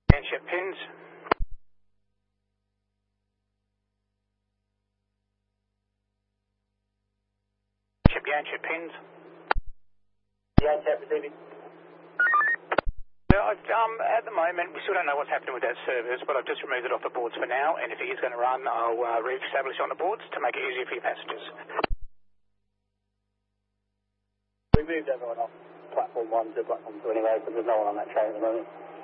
Ship pins. Ship pins. Ship receiving. At the moment, we still don't know what's happening with that service, but I've just removed it off the boards for now, and if it is going to run, I'll re-establish it on the boards to make it easier for your passengers. We moved everyone off platform 1 to platform 2 anyway, because there's no one on that train at the moment.